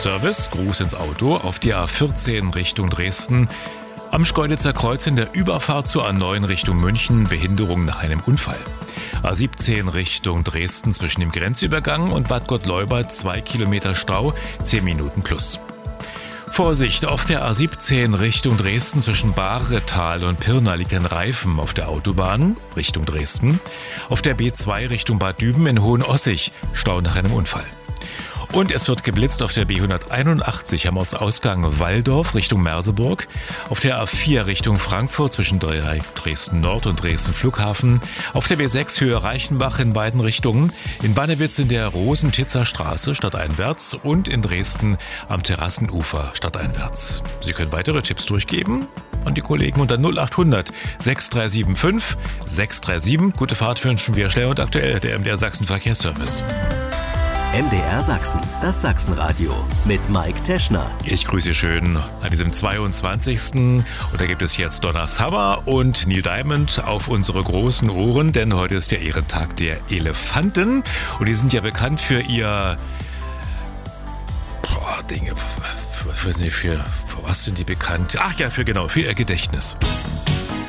Service, Gruß ins Auto, auf die A14 Richtung Dresden. Am Schkeuditzer Kreuz in der Überfahrt zur A9 Richtung München Behinderung nach einem Unfall. A17 Richtung Dresden zwischen dem Grenzübergang und Bad Gott-Leubert 2 Kilometer Stau, 10 Minuten plus. Vorsicht, auf der A17 Richtung Dresden zwischen Bahretal und Pirna liegt ein Reifen auf der Autobahn Richtung Dresden. Auf der B2 Richtung Bad Düben in Hohenossig, Stau nach einem Unfall. Und es wird geblitzt auf der B181 am Ortsausgang Walldorf Richtung Merseburg, auf der A4 Richtung Frankfurt zwischen Dresden Nord und Dresden Flughafen, auf der B6 Höhe Reichenbach in beiden Richtungen, in Bannewitz in der Rosentitzer Straße stadteinwärts und in Dresden am Terrassenufer stadteinwärts. Sie können weitere Tipps durchgeben an die Kollegen unter 0800 6375 637. Gute Fahrt wünschen wir, schnell und aktuell, der MDR Sachsen Verkehrsservice. MDR Sachsen, das Sachsenradio mit Mike Teschner. Ich grüße schön an diesem 22. Und da gibt es jetzt Donna Summer und Neil Diamond auf unsere großen Ohren, denn heute ist der Ehrentag der Elefanten. Und die sind ja bekannt für ihr Dinge, ich weiß nicht, für was sind die bekannt? Ach ja, für ihr Gedächtnis.